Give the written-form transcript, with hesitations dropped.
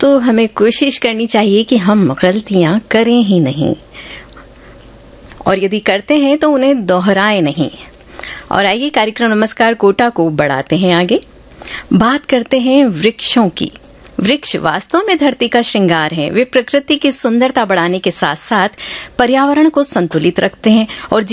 तो हमें कोशिश करनी चाहिए कि हम गलतियां करें ही नहीं, और यदि करते हैं तो उन्हें दोहराएं नहीं। और आइए कार्यक्रम नमस्कार कोटा को बढ़ाते हैं आगे। बात करते हैं वृक्षों की। वृक्ष वास्तव में धरती का श्रृंगार है। वे प्रकृति की सुंदरता बढ़ाने के साथ साथ पर्यावरण को संतुलित रखते हैं और